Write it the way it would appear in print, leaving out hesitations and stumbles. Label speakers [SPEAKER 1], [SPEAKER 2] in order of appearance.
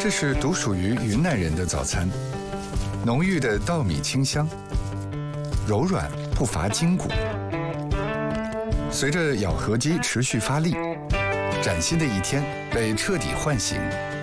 [SPEAKER 1] 这是独属于云南人的早餐，浓郁的稻米清香，柔软不乏筋骨。随着咬合肌持续发力，崭新的一天被彻底唤醒。